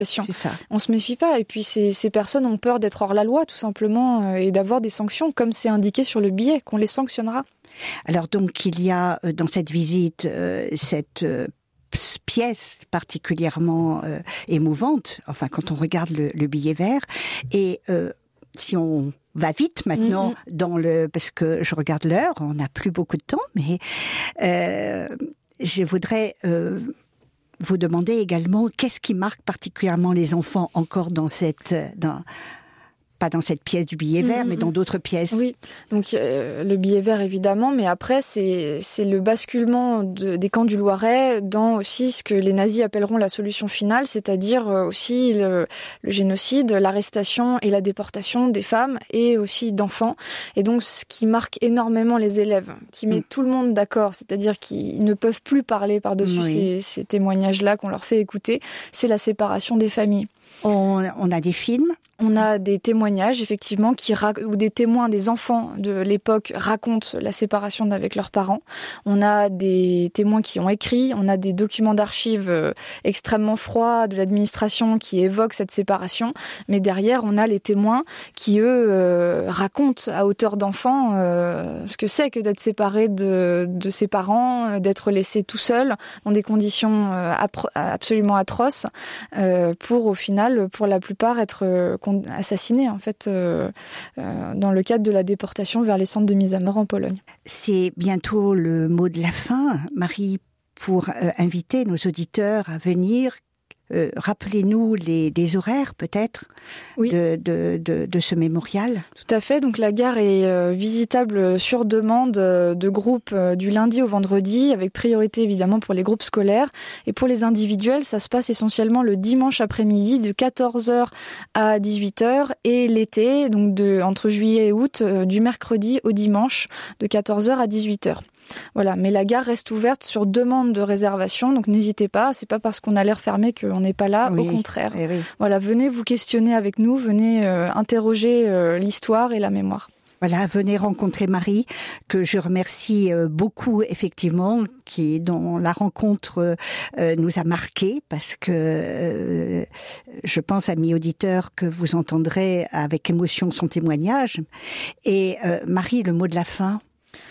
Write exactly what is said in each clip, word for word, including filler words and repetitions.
C'est ça. On se méfie pas. Et puis ces, ces personnes ont peur d'être hors la loi, tout simplement, et d'avoir des sanctions, comme c'est indiqué sur le billet, qu'on les sanctionnera. Alors donc, il y a dans cette visite euh, cette euh, pièce particulièrement euh, émouvante, enfin quand on regarde le, le billet vert, et euh, si on va vite maintenant mm-hmm. dans le... Parce que je regarde l'heure, on n'a plus beaucoup de temps, mais euh, je voudrais... Euh, vous demander également qu'est-ce qui marque particulièrement les enfants encore dans cette, dans, pas dans cette pièce du billet vert, mmh, mais dans d'autres pièces. Oui, donc euh, le billet vert évidemment, mais après c'est, c'est le basculement de, des camps du Loiret dans aussi ce que les nazis appelleront la solution finale, c'est-à-dire aussi le, le génocide, l'arrestation et la déportation des femmes et aussi d'enfants. Et donc ce qui marque énormément les élèves, qui met mmh. tout le monde d'accord, c'est-à-dire qu'ils ne peuvent plus parler par-dessus oui. ces, ces témoignages-là qu'on leur fait écouter, c'est la séparation des familles. On, on a des films. On a des témoignages, effectivement, qui ra- ou des témoins des enfants de l'époque racontent la séparation avec leurs parents. On a des témoins qui ont écrit, on a des documents d'archives euh, extrêmement froids de l'administration qui évoquent cette séparation. Mais derrière, on a les témoins qui, eux, euh, racontent à hauteur d'enfant euh, ce que c'est que d'être séparé de, de ses parents, d'être laissé tout seul dans des conditions euh, apro- absolument atroces, euh, pour au final, pour la plupart, être euh, assassinés en fait euh, euh, dans le cadre de la déportation vers les centres de mise à mort en Pologne. C'est bientôt le mot de la fin, Marie, pour euh, inviter nos auditeurs à venir. Euh, rappelez-nous les, des horaires peut-être oui. de, de, de, de ce mémorial. Tout à fait, donc la gare est euh, visitable sur demande euh, de groupes euh, du lundi au vendredi, avec priorité évidemment pour les groupes scolaires. Et pour les individuels, ça se passe essentiellement le dimanche après-midi de quatorze heures à dix-huit heures et l'été, donc de, entre juillet et août, euh, du mercredi au dimanche de quatorze heures à dix-huit heures. Voilà, mais la gare reste ouverte sur demande de réservation, donc n'hésitez pas, c'est pas parce qu'on a l'air fermé qu'on n'est pas là, oui, au contraire. Oui. Voilà, venez vous questionner avec nous, venez euh, interroger euh, l'histoire et la mémoire. Voilà, venez rencontrer Marie, que je remercie euh, beaucoup, effectivement, qui dont la rencontre euh, nous a marqué, parce que euh, je pense, amis auditeurs, que vous entendrez avec émotion son témoignage. Et euh, Marie, le mot de la fin.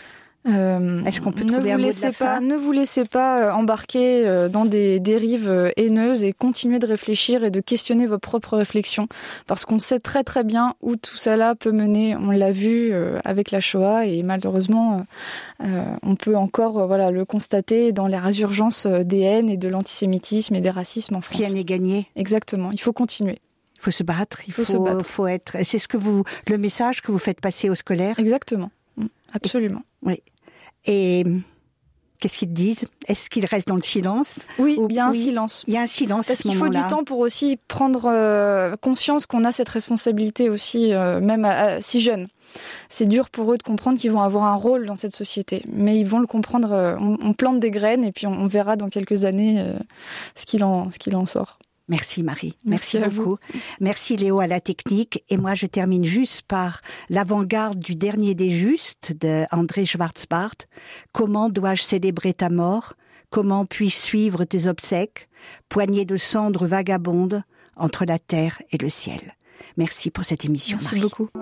Euh, Est-ce qu'on peut trouver un mot de la fin ? Ne vous laissez pas embarquer dans des dérives haineuses et continuez de réfléchir et de questionner vos propres réflexions, parce qu'on sait très très bien où tout ça peut mener. On l'a vu avec la Shoah et malheureusement euh, on peut encore voilà, le constater dans les résurgences des haines et de l'antisémitisme et des racismes en France. Rien n'est gagné. Exactement, il faut continuer. Il faut se battre, il faut, faut, se battre. faut être... C'est ce que vous, le message que vous faites passer aux scolaires ? Exactement, absolument. Et, oui. Et qu'est-ce qu'ils disent ? Est-ce qu'ils restent dans le silence ? Oui, Ou, il y a un oui, silence. Il y a un silence Parce à ce qu'il moment-là. faut du temps pour aussi prendre euh, conscience qu'on a cette responsabilité aussi, euh, même à, à, si jeune. C'est dur pour eux de comprendre qu'ils vont avoir un rôle dans cette société. Mais ils vont le comprendre. Euh, on, on plante des graines et puis on, on verra dans quelques années euh, ce qu'il en, ce qu'il en sort. Merci Marie, merci, merci beaucoup. Vous. Merci Léo à la technique. Et moi je termine juste par l'avant-garde du dernier des justes de André Schwarzbart. Comment dois-je célébrer ta mort ? Comment puis-je suivre tes obsèques ? Poignée de cendres vagabondes entre la terre et le ciel. Merci pour cette émission, merci Marie. Merci beaucoup.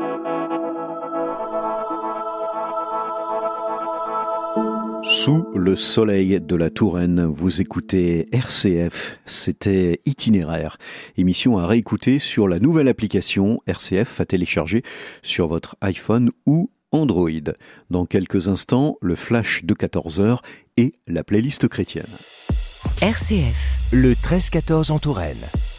Sous le soleil de la Touraine, vous écoutez R C F, c'était Itinéraire. Émission à réécouter sur la nouvelle application R C F à télécharger sur votre iPhone ou Android. Dans quelques instants, le flash de quatorze heures et la playlist chrétienne. R C F, le treize quatorze en Touraine.